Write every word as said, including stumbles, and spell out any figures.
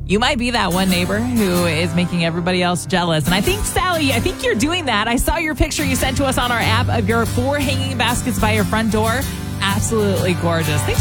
You might be that one neighbor who is making everybody else jealous. And I think, Sally, I think you're doing that. I saw your picture you sent to us on our app of your four hanging baskets by your front door. Absolutely gorgeous. Thanks